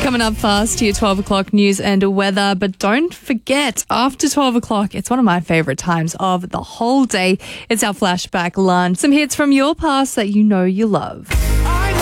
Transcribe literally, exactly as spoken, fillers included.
Coming up fast to your twelve o'clock news and weather. But don't forget, after twelve o'clock, it's one of my favourite times of the whole day. It's our flashback lunch. Some hits from your past that you know you love.